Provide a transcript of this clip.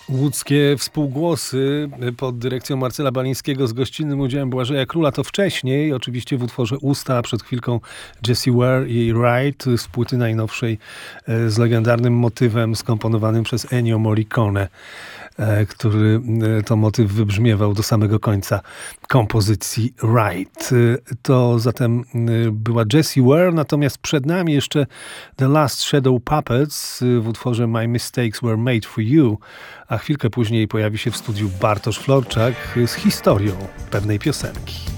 Łódzkie współgłosy pod dyrekcją Marcela Balińskiego z gościnnym udziałem Błażeja Króla to wcześniej, oczywiście w utworze Usta, a przed chwilką Jessie Ware i Ride z płyty najnowszej z legendarnym motywem skomponowanym przez Ennio Morricone, który to motyw wybrzmiewał do samego końca kompozycji Ride. To zatem była Jessie Ware, natomiast przed nami jeszcze The Last Shadow Puppets w utworze My Mistakes Were Made For You, a chwilkę później pojawi się w studiu Bartosz Florczak z historią pewnej piosenki.